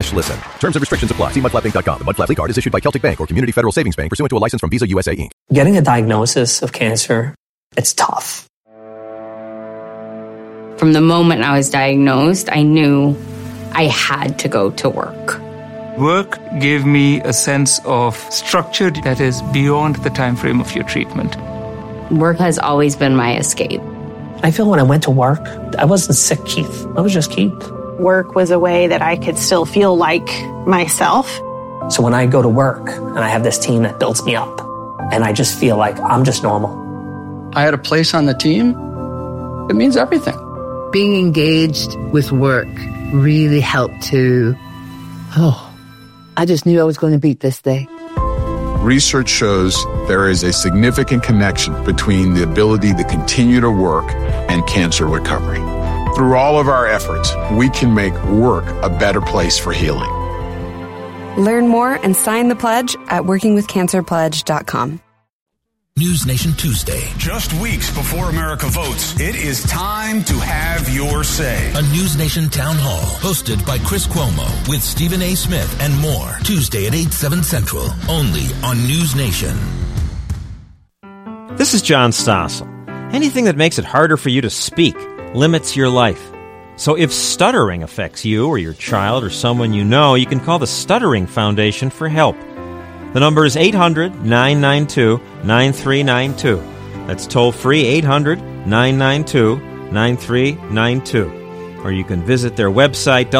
mudflap.com/listen. Terms and restrictions apply. See mudflapinc.com. The Mud Flap card is issued by Celtic Bank or Community Federal Savings Bank pursuant to a license from Visa USA Inc. Getting a diagnosis of cancer, it's tough. From the moment I was diagnosed, I knew I had to go to work. Work gave me a sense of structure that is beyond the time frame of your treatment. Work has always been my escape. I feel when I went to work, I wasn't sick, Keith. I was just Keith. Work was a way that I could still feel like myself. So when I go to work and I have this team that builds me up, and I just feel like I'm just normal. I had a place on the team. It means everything. Being engaged with work really helped to, I just knew I was going to beat this day. Research shows there is a significant connection between the ability to continue to work and cancer recovery. Through all of our efforts, we can make work a better place for healing. Learn more and sign the pledge at workingwithcancerpledge.com. News Nation Tuesday. Just weeks before America votes, it is time to have your say. A News Nation town hall hosted by Chris Cuomo with Stephen A. Smith and more. Tuesday at 8, 7 Central, only on News Nation. This is John Stossel. Anything that makes it harder for you to speak limits your life. So if stuttering affects you or your child or someone you know, you can call the Stuttering Foundation for help. The number is 800-992-9392. That's toll-free, 800-992-9392. Or you can visit their website,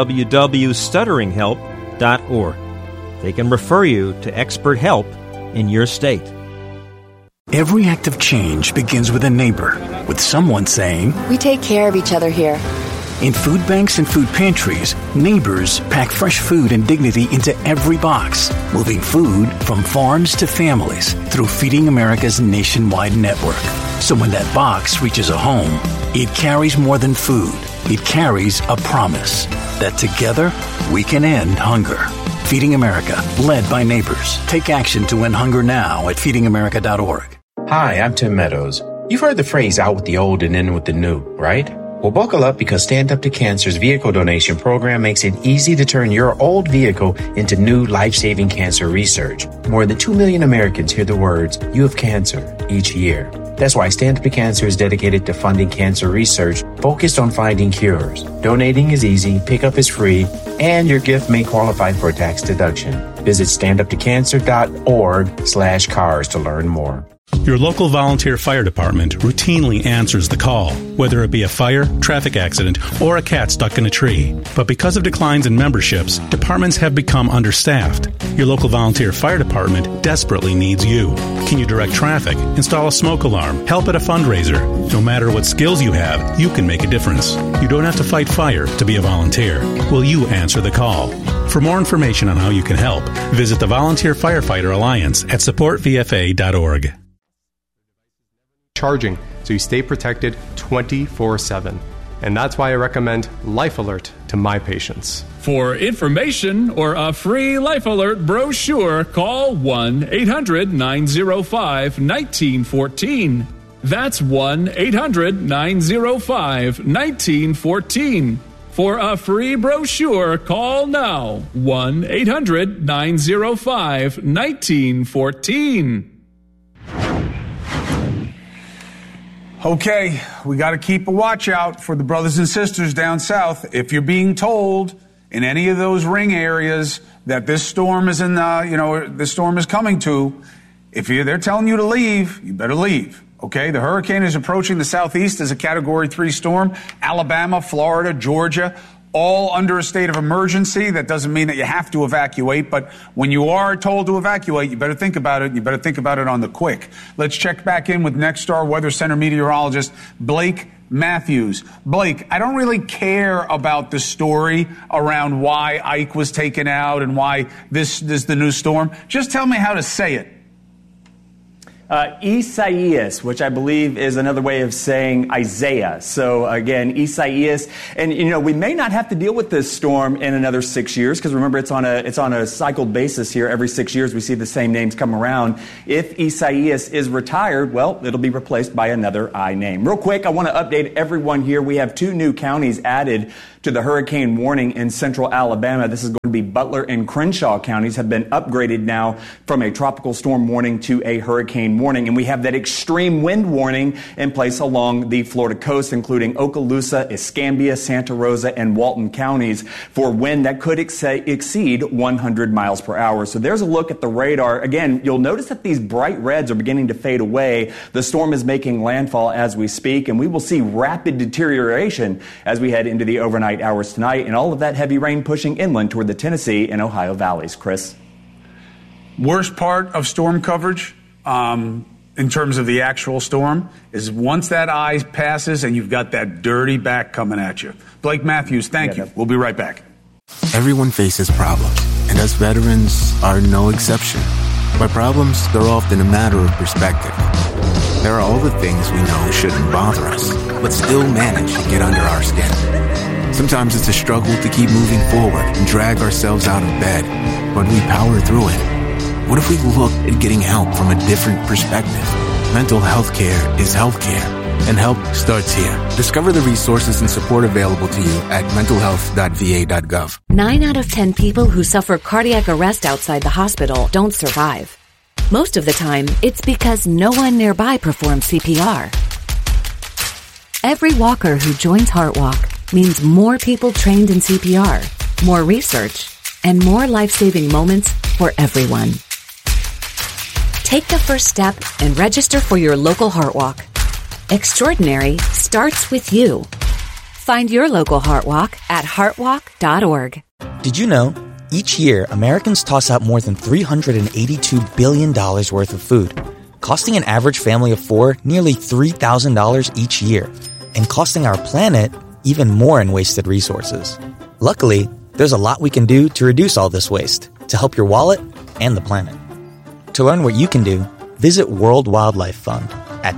www.stutteringhelp.org. They can refer you to expert help in your state. Every act of change begins with a neighbor, with someone saying, "We take care of each other here." In food banks and food pantries, neighbors pack fresh food and dignity into every box, moving food from farms to families through Feeding America's nationwide network. So when that box reaches a home, it carries more than food. It carries a promise that together we can end hunger. Feeding America, led by neighbors. Take action to end hunger now at feedingamerica.org. Hi, I'm Tim Meadows. You've heard the phrase out with the old and in with the new, right? Well, buckle up because Stand Up to Cancer's vehicle donation program makes it easy to turn your old vehicle into new life-saving cancer research. More than 2 million Americans hear the words, "You have cancer," each year. That's why Stand Up to Cancer is dedicated to funding cancer research focused on finding cures. Donating is easy, pickup is free, and your gift may qualify for a tax deduction. Visit standuptocancer.org/cars to learn more. Your local volunteer fire department routinely answers the call, whether it be a fire, traffic accident, or a cat stuck in a tree. But because of declines in memberships, departments have become understaffed. Your local volunteer fire department desperately needs you. Can you direct traffic, install a smoke alarm, help at a fundraiser? No matter what skills you have, you can make a difference. You don't have to fight fire to be a volunteer. Will you answer the call? For more information on how you can help, visit the Volunteer Firefighter Alliance at supportvfa.org. Charging so you stay protected 24/7. And that's why I recommend Life Alert to my patients. For information or a free Life Alert brochure, call 1-800-905-1914. That's 1-800-905-1914. For a free brochure, call now. 1-800-905-1914. Okay, we got to keep a watch out for the brothers and sisters down south. If you're being told in any of those ring areas that this storm is this storm is coming to, they're telling you to leave, you better leave. Okay, the hurricane is approaching the southeast as a Category 3 storm. Alabama, Florida, Georgia, all under a state of emergency. That doesn't mean that you have to evacuate, but when you are told to evacuate, you better think about it. You better think about it on the quick. Let's check back in with Nexstar Weather Center meteorologist Blake Matthews. Blake, I don't really care about the story around why Ike was taken out and why this is the new storm. Just tell me how to say it. Isaias, which I believe is another way of saying Isaiah. So again, Isaias. And, we may not have to deal with this storm in another 6 years, because remember, it's on a cycled basis here. Every 6 years, we see the same names come around. If Isaias is retired, well, it'll be replaced by another I name. Real quick, I want to update everyone here. We have 2 new counties added to the hurricane warning in central Alabama. This is going to be Butler and Crenshaw counties have been upgraded now from a tropical storm warning to a hurricane warning. And we have that extreme wind warning in place along the Florida coast, including Okaloosa, Escambia, Santa Rosa, and Walton counties for wind that could exceed 100 miles per hour. So there's a look at the radar. Again, you'll notice that these bright reds are beginning to fade away. The storm is making landfall as we speak, and we will see rapid deterioration as we head into the overnight hours tonight, and all of that heavy rain pushing inland toward the Tennessee and Ohio valleys. Chris? Worst part of storm coverage in terms of the actual storm is once that eye passes and you've got that dirty back coming at you. Blake Matthews, thank you. We'll be right back. Everyone faces problems, and us veterans are no exception. By problems, they're often a matter of perspective. There are all the things we know shouldn't bother us, but still manage to get under our skin. Sometimes it's a struggle to keep moving forward and drag ourselves out of bed, but we power through it. What if we looked at getting help from a different perspective? Mental health care is healthcare, and help starts here. Discover the resources and support available to you at mentalhealth.va.gov. 9 out of 10 people who suffer cardiac arrest outside the hospital don't survive. Most of the time, it's because no one nearby performs CPR. Every walker who joins HeartWalk means more people trained in CPR, more research, and more life-saving moments for everyone. Take the first step and register for your local HeartWalk. Extraordinary starts with you. Find your local HeartWalk at heartwalk.org. Did you know, each year Americans toss out more than $382 billion worth of food, costing an average family of 4 nearly $3,000 each year, and costing our planet even more in wasted resources. Luckily, there's a lot we can do to reduce all this waste, to help your wallet and the planet. To learn what you can do, visit World Wildlife Fund at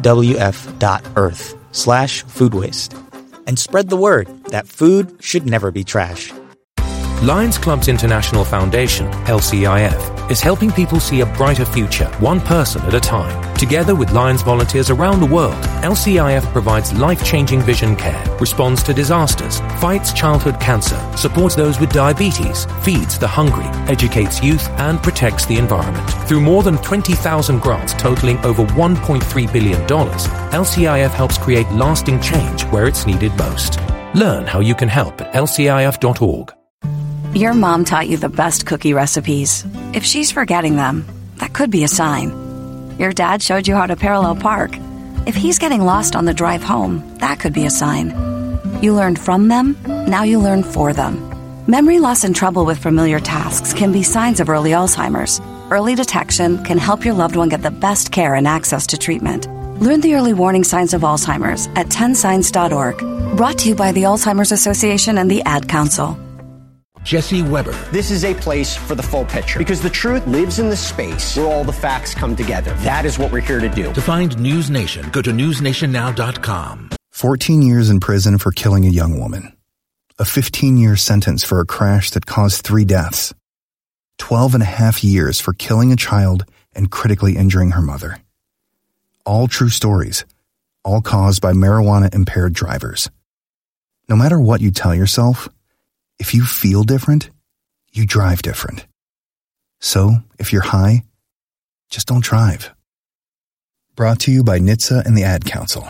wwf.earth/food waste. And spread the word that food should never be trash. Lions Clubs International Foundation, LCIF, is helping people see a brighter future, one person at a time. Together with Lions volunteers around the world, LCIF provides life-changing vision care, responds to disasters, fights childhood cancer, supports those with diabetes, feeds the hungry, educates youth, and protects the environment. Through more than 20,000 grants totaling over $1.3 billion, LCIF helps create lasting change where it's needed most. Learn how you can help at lcif.org. Your mom taught you the best cookie recipes. If she's forgetting them, that could be a sign. Your dad showed you how to parallel park. If he's getting lost on the drive home, that could be a sign. You learned from them, now you learn for them. Memory loss and trouble with familiar tasks can be signs of early Alzheimer's. Early detection can help your loved one get the best care and access to treatment. Learn the early warning signs of Alzheimer's at 10signs.org. Brought to you by the Alzheimer's Association and the Ad Council. Jesse Weber. This is a place for the full picture because the truth lives in the space where all the facts come together. That is what we're here to do. To find News Nation, go to newsnationnow.com. 14 years in prison for killing a young woman. A 15-year sentence for a crash that caused 3 deaths. 12 and a half years for killing a child and critically injuring her mother. All true stories, all caused by marijuana-impaired drivers. No matter what you tell yourself, if you feel different, you drive different. So, if you're high, just don't drive. Brought to you by NHTSA and the Ad Council.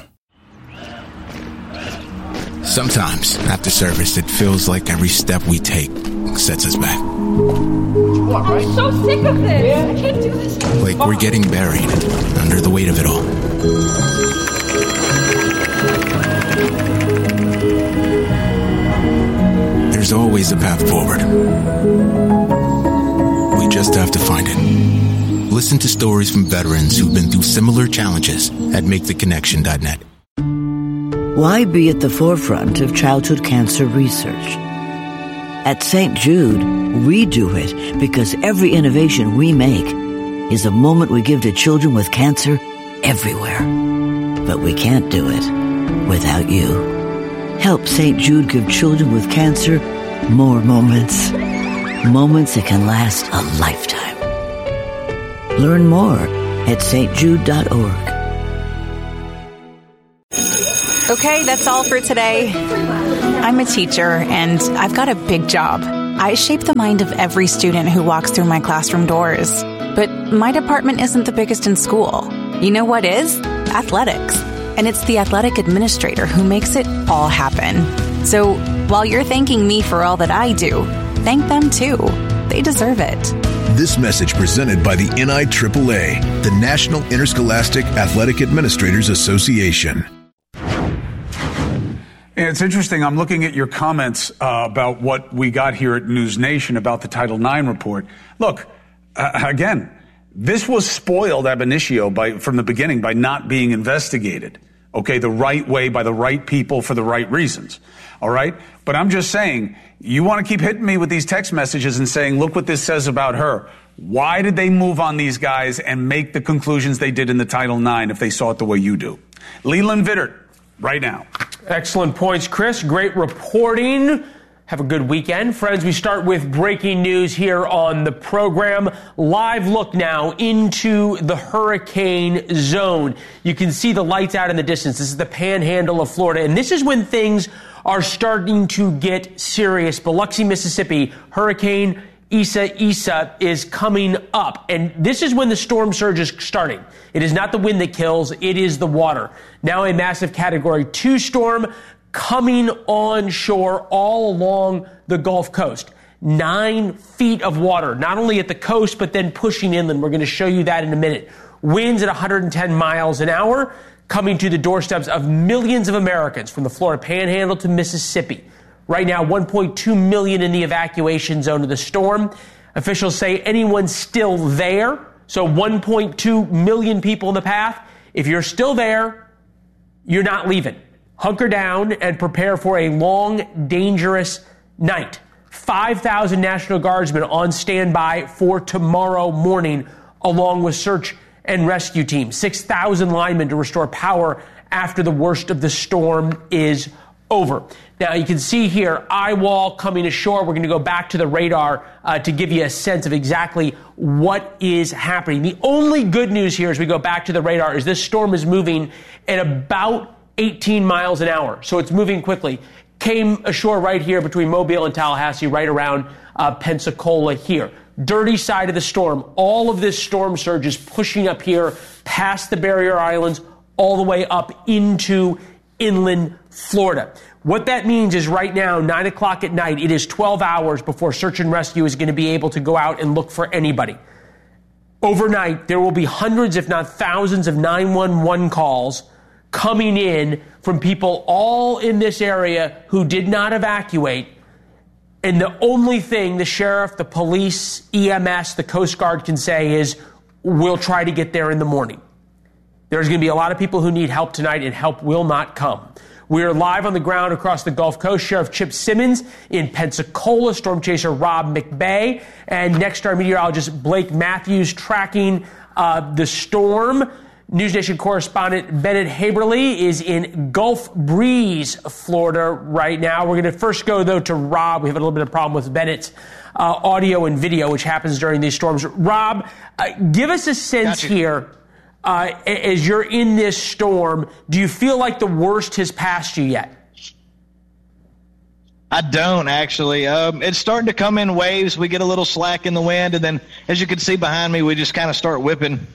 Sometimes, after service, it feels like every step we take sets us back. I'm so sick of this. I can't do this. Like we're getting buried under the weight of it all. There's always a path forward. We just have to find it. Listen to stories from veterans who've been through similar challenges at MakeTheConnection.net. Why be at the forefront of childhood cancer research? At St. Jude, we do it because every innovation we make is a moment we give to children with cancer everywhere. But we can't do it without you. Help St. Jude give children with cancer more moments. Moments that can last a lifetime. Learn more at stjude.org. Okay, that's all for today. I'm a teacher, and I've got a big job. I shape the mind of every student who walks through my classroom doors. But my department isn't the biggest in school. You know what is? Athletics. And it's the athletic administrator who makes it all happen. So while you're thanking me for all that I do, thank them too. They deserve it. This message presented by the NIAAA, the National Interscholastic Athletic Administrators Association. It's interesting. I'm looking at your comments about what we got here at News Nation about the Title IX report. Look, again, this was spoiled ab initio from the beginning by not being investigated. Okay, the right way by the right people for the right reasons. All right? But I'm just saying, you want to keep hitting me with these text messages and saying, look what this says about her. Why did they move on these guys and make the conclusions they did in the Title IX if they saw it the way you do? Leland Vittert, right now. Excellent points, Chris. Great reporting. Have a good weekend. Friends, we start with breaking news here on the program. Live look now into the hurricane zone. You can see the lights out in the distance. This is the panhandle of Florida. And this is when things are starting to get serious. Biloxi, Mississippi, Hurricane Isa is coming up. And this is when the storm surge is starting. It is not the wind that kills. It is the water. Now a massive Category 2 storm coming on shore all along the Gulf Coast. 9 feet of water, not only at the coast, but then pushing inland. We're going to show you that in a minute. Winds at 110 miles an hour coming to the doorsteps of millions of Americans from the Florida Panhandle to Mississippi. Right now, 1.2 million in the evacuation zone of the storm. Officials say anyone still there, so 1.2 million people in the path. If you're still there, you're not leaving. Hunker down and prepare for a long, dangerous night. 5,000 National Guardsmen on standby for tomorrow morning, along with search and rescue teams. 6,000 linemen to restore power after the worst of the storm is over. Now, you can see here, eye wall coming ashore. We're going to go back to the radar to give you a sense of exactly what is happening. The only good news here as we go back to the radar is this storm is moving at about 18 miles an hour. So it's moving quickly. Came ashore right here between Mobile and Tallahassee, right around Pensacola here. Dirty side of the storm. All of this storm surge is pushing up here past the barrier islands all the way up into inland Florida. What that means is right now, 9 o'clock at night, it is 12 hours before search and rescue is going to be able to go out and look for anybody. Overnight, there will be hundreds, if not thousands, of 911 calls coming in from people all in this area who did not evacuate. And the only thing the sheriff, the police, EMS, the Coast Guard can say is, we'll try to get there in the morning. There's going to be a lot of people who need help tonight, and help will not come. We are live on the ground across the Gulf Coast. Sheriff Chip Simmons in Pensacola, storm chaser Rob McBay, and Next Star meteorologist Blake Matthews tracking the storm. News Nation correspondent Bennett Haberly is in Gulf Breeze, Florida right now. We're going to first go, though, to Rob. We have a little bit of problem with Bennett's audio and video, which happens during these storms. Rob, give us a sense here. As you're in this storm, do you feel like the worst has passed you yet? I don't, actually. It's starting to come in waves. We get a little slack in the wind, and then, as you can see behind me, we just kind of start whipping.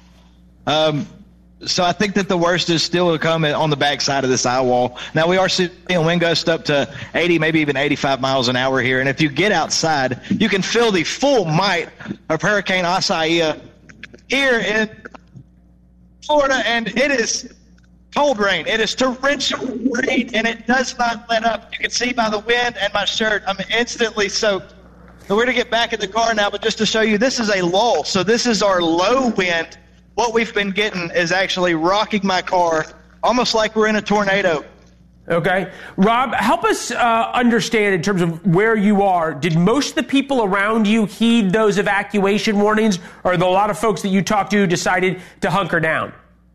So I think that the worst is still to come on the backside of this eye wall. Now, we are seeing wind gusts up to 80, maybe even 85 miles an hour here. And if you get outside, you can feel the full might of Hurricane Isaiah here in Florida, and it is cold rain. It is torrential rain, and it does not let up. You can see by the wind and my shirt, I'm instantly soaked. So we're going to get back in the car now, but just to show you, this is a lull. So this is our low wind. What we've been getting is actually rocking my car, almost like we're in a tornado. Okay. Rob, help us understand in terms of where you are. Did most of the people around you heed those evacuation warnings, or are there a lot of folks that you talked to decided to hunker down?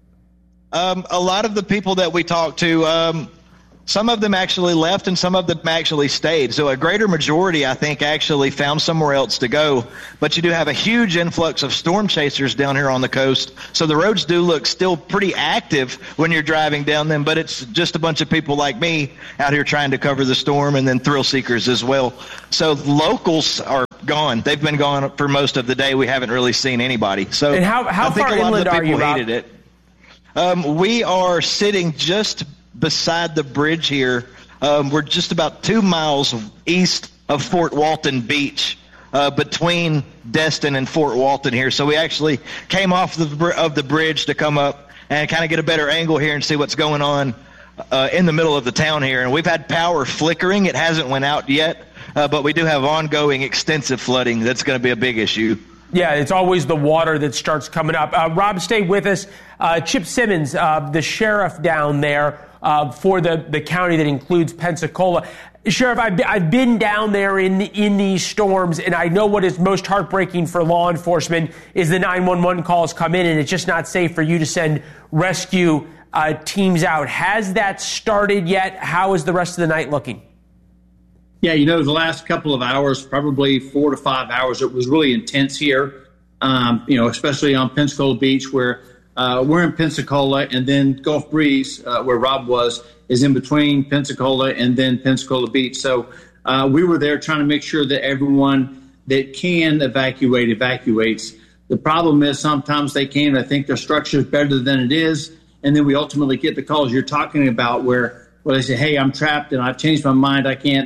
A lot of the people that we talked to, some of them actually left and some of them actually stayed. So a greater majority, I think, actually found somewhere else to go. But you do have a huge influx of storm chasers down here on the coast. So the roads do look still pretty active when you're driving down them. But it's just a bunch of people like me out here trying to cover the storm, and then thrill seekers as well. So locals are gone. They've been gone for most of the day. We haven't really seen anybody. So and how far inland are you, Rob? Hated it. We are sitting just beside the bridge here. We're just about 2 miles east of Fort Walton Beach, between Destin and Fort Walton here. So we actually came off of the bridge to come up and kind of get a better angle here and see what's going on in the middle of the town here. And we've had power flickering. It hasn't went out yet, but we do have ongoing extensive flooding. That's going to be a big issue. Yeah, it's always the water that starts coming up. Rob, stay with us. Chip Simmons, the sheriff down there for the county that includes Pensacola. Sheriff, I've been down there in these storms, and I know what is most heartbreaking for law enforcement is the 911 calls come in, and it's just not safe for you to send rescue teams out. Has that started yet? How is the rest of the night looking? Yeah, the last couple of hours, probably 4 to 5 hours, it was really intense here, especially on Pensacola Beach, where we're in Pensacola, and then Gulf Breeze, where Rob was, is in between Pensacola and then Pensacola Beach. So we were there trying to make sure that everyone that can evacuates. The problem is sometimes they can't. I think their structure is better than it is, and then we ultimately get the calls you're talking about where they say, hey, I'm trapped and I've changed my mind.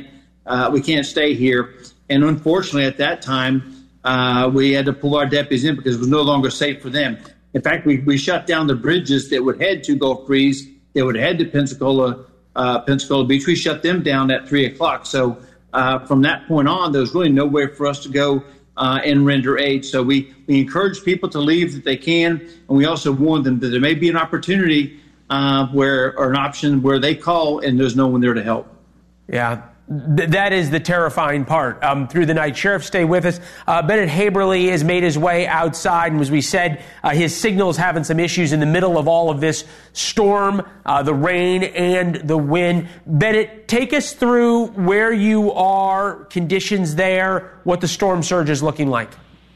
We can't stay here. And unfortunately, at that time, we had to pull our deputies in because it was no longer safe for them. In fact, we shut down the bridges that would head to Gulf Breeze, that would head to Pensacola Beach. We shut them down at 3 o'clock. So from that point on, there was really nowhere for us to go and render aid. So we encourage people to leave if they can, and we also warn them that there may be an opportunity or an option where they call and there's no one there to help. Yeah. That is the terrifying part through the night. Sheriff, stay with us. Bennett Haberly has made his way outside, and as we said, his signal is having some issues in the middle of all of this storm, the rain and the wind. Bennett, take us through where you are, conditions there, what the storm surge is looking like.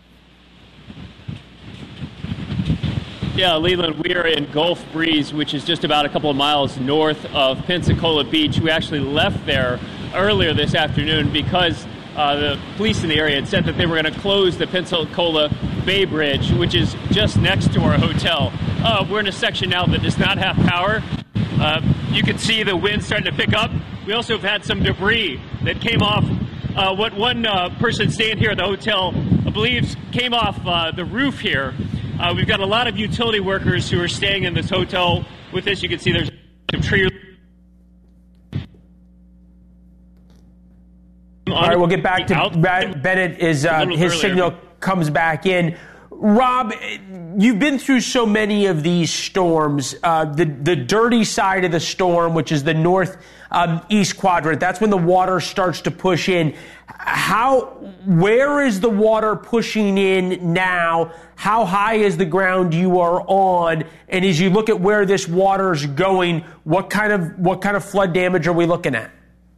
Yeah, Leland, we are in Gulf Breeze, which is just about a couple of miles north of Pensacola Beach. We actually left there earlier this afternoon because the police in the area had said that they were going to close the Pensacola Bay Bridge, which is just next to our hotel. We're in a section now that does not have power. You can see the wind starting to pick up. We also have had some debris that came off what one person staying here at the hotel believes came off the roof here. We've got a lot of utility workers who are staying in this hotel with us. You can see there's some trees. All right, we'll get back to Bennett as his signal comes back in. Rob, you've been through so many of these storms. The dirty side of the storm, which is the northeast quadrant, that's when the water starts to push in. Where is the water pushing in now? How high is the ground you are on? And as you look at where this water's going, what kind of flood damage are we looking at?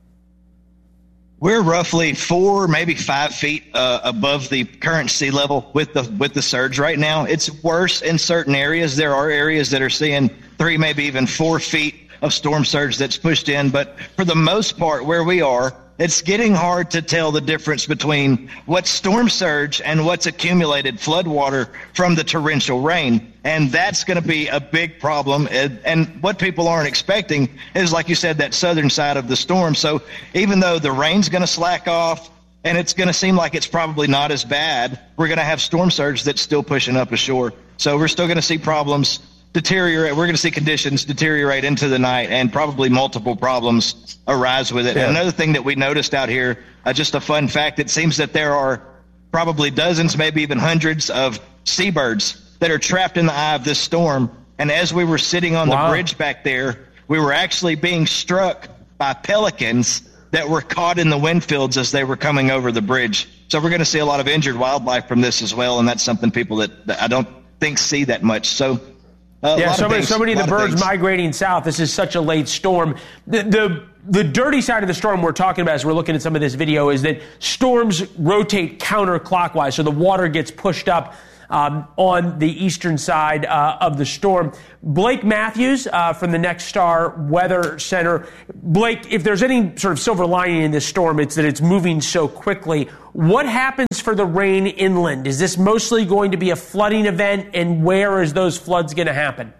We're roughly 4, maybe 5 feet above the current sea level with the surge right now. It's worse in certain areas. There are areas that are seeing 3, maybe even 4 feet of storm surge that's pushed in. But for the most part, where we are, it's getting hard to tell the difference between what's storm surge and what's accumulated flood water from the torrential rain. And that's going to be a big problem. And what people aren't expecting is, like you said, that southern side of the storm. So even though the rain's going to slack off and it's going to seem like it's probably not as bad, we're going to have storm surge that's still pushing up ashore. So we're still going to see problems deteriorate. We're going to see conditions deteriorate into the night and probably multiple problems arise with it. Yeah. And another thing that we noticed out here, just a fun fact, it seems that there are probably dozens, maybe even hundreds of seabirds that are trapped in the eye of this storm. And as we were sitting on the bridge back there, we were actually being struck by pelicans that were caught in the wind fields as they were coming over the bridge. So we're going to see a lot of injured wildlife from this as well, and that's something people that I don't think see that much. So so many of the birds migrating south. This is such a late storm. The dirty side of the storm we're talking about as we're looking at some of this video is that storms rotate counterclockwise, so the water gets pushed up on the eastern side of the storm. Blake Matthews from the Next Star Weather Center. Blake, if there's any sort of silver lining in this storm, it's that it's moving so quickly. What happens for the rain inland? Is this mostly going to be a flooding event, and where is those floods going to happen?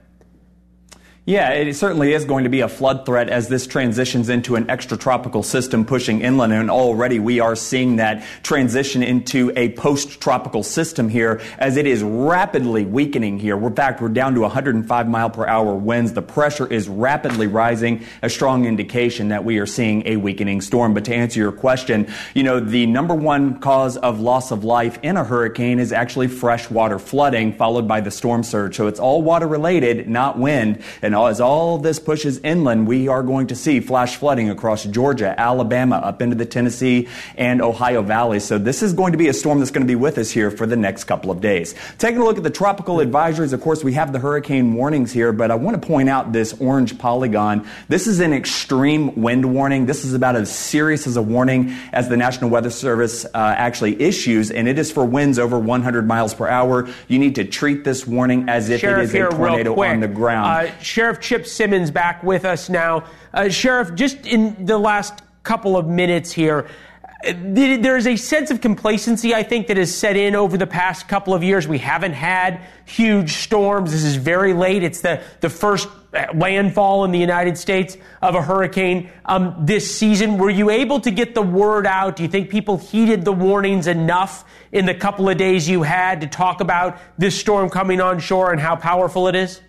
Yeah, it certainly is going to be a flood threat as this transitions into an extratropical system pushing inland, and already we are seeing that transition into a post-tropical system here as it is rapidly weakening here. In fact, we're down to 105 mile per hour winds. The pressure is rapidly rising, a strong indication that we are seeing a weakening storm. But to answer your question, the number one cause of loss of life in a hurricane is actually freshwater flooding, followed by the storm surge. So it's all water related, not wind. And as all this pushes inland, we are going to see flash flooding across Georgia, Alabama, up into the Tennessee and Ohio valleys. So this is going to be a storm that's going to be with us here for the next couple of days. Taking a look at the tropical advisories, of course, we have the hurricane warnings here, but I want to point out this orange polygon. This is an extreme wind warning. This is about as serious as a warning as the National Weather Service actually issues, and it is for winds over 100 miles per hour. You need to treat this warning as if it is a tornado on the ground. Sheriff Chip Simmons back with us now. Sheriff, just in the last couple of minutes here, there is a sense of complacency, I think, that has set in over the past couple of years. We haven't had huge storms. This is very late. It's the first landfall in the United States of a hurricane this season. Were you able to get the word out? Do you think people heeded the warnings enough in the couple of days you had to talk about this storm coming on shore and how powerful it is?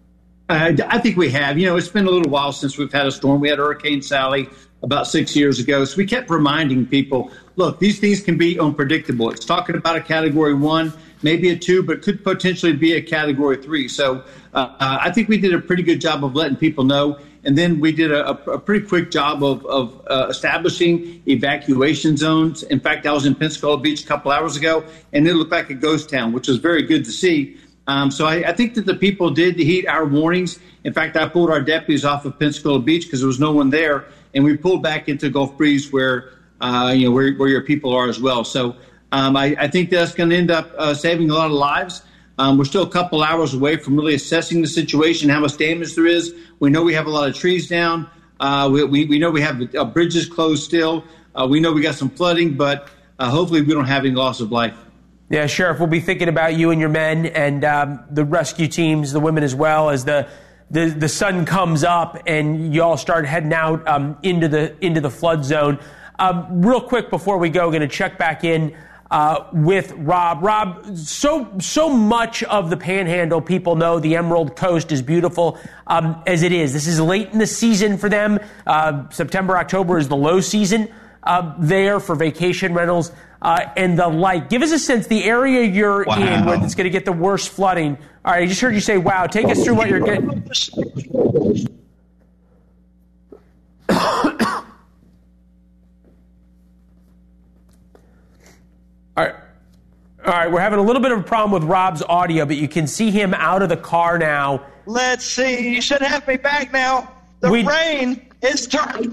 I think we have. It's been a little while since we've had a storm. We had Hurricane Sally about 6 years ago. So we kept reminding people, look, these things can be unpredictable. It's talking about a Category 1, maybe a 2, but could potentially be a Category 3. So I think we did a pretty good job of letting people know. And then we did a pretty quick job of establishing evacuation zones. In fact, I was in Pensacola Beach a couple hours ago, and it looked like a ghost town, which was very good to see. So I think that the people did heed our warnings. In fact, I pulled our deputies off of Pensacola Beach because there was no one there, and we pulled back into Gulf Breeze where your people are as well. So I think that's going to end up saving a lot of lives. We're still a couple hours away from really assessing the situation, how much damage there is. We know we have a lot of trees down. We know we have bridges closed still. We know we got some flooding, but hopefully we don't have any loss of life. Yeah, Sheriff, we'll be thinking about you and your men and the rescue teams, the women as well, as the sun comes up and you all start heading out into the flood zone. Real quick before we go, going to check back in with Rob. Rob, so much of the Panhandle, people know the Emerald Coast is beautiful as it is. This is late in the season for them. September, October is the low season there for vacation rentals and the like. Give us a sense, the area you're in where it's going to get the worst flooding. All right, I just heard you say, wow. Take us through what you're getting. All right, we're having a little bit of a problem with Rob's audio, but you can see him out of the car now. Let's see. You should have me back now. The rain is turning.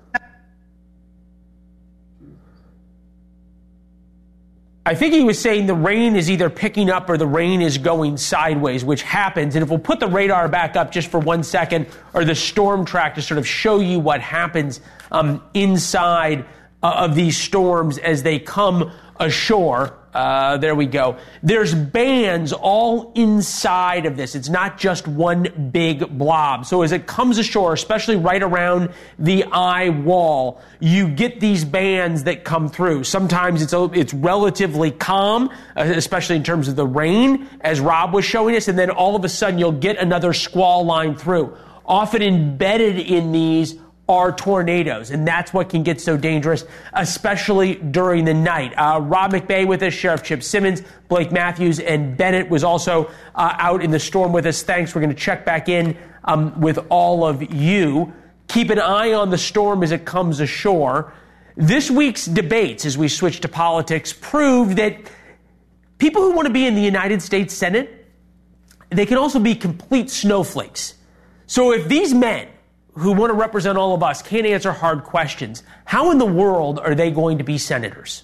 I think he was saying the rain is either picking up or the rain is going sideways, which happens. And if we'll put the radar back up just for 1 second, or the storm track to sort of show you what happens inside of these storms as they come ashore. There we go. There's bands all inside of this. It's not just one big blob. So as it comes ashore, especially right around the eye wall, you get these bands that come through. Sometimes it's relatively calm, especially in terms of the rain, as Rob was showing us, and then all of a sudden you'll get another squall line through. Often embedded in these are tornadoes, and that's what can get so dangerous, especially during the night. Rob McBay with us, Sheriff Chip Simmons, Blake Matthews, and Bennett was also out in the storm with us. Thanks. We're going to check back in with all of you. Keep an eye on the storm as it comes ashore. This week's debates, as we switch to politics, proved that people who want to be in the United States Senate, they can also be complete snowflakes. So if these men who want to represent all of us can't answer hard questions, how in the world are they going to be senators?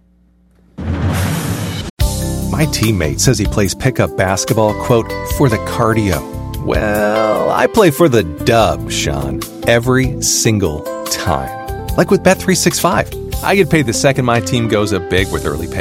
My teammate says he plays pickup basketball, quote, for the cardio. Well, I play for the dub, Sean, every single time. Like with Bet365. I get paid the second my team goes up big with early pay.